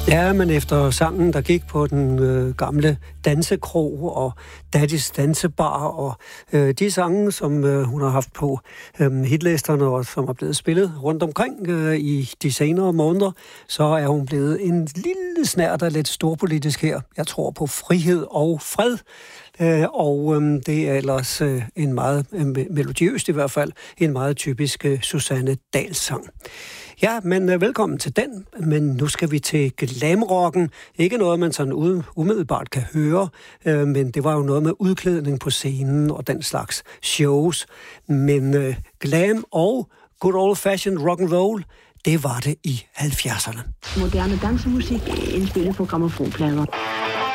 Ja, men efter sangen, der gik på den gamle dansekrog og Daddys Dansebar og de sange, som hun har haft på hitlisterne og som er blevet spillet rundt omkring i de senere måneder, så er hun blevet en lille snært af lidt storpolitisk her. Jeg tror på frihed og fred, og det er ellers en meget melodiøst i hvert fald, en meget typisk Susanne Dahl sang. Ja, men velkommen til den, men nu skal vi til glamrocken. Ikke noget, man sådan umiddelbart kan høre, men det var jo noget med udklædning på scenen og den slags shows. Men glam og good old-fashioned rock and roll, det var det i 70'erne. Moderne dansemusik indspillet på grammofonplader.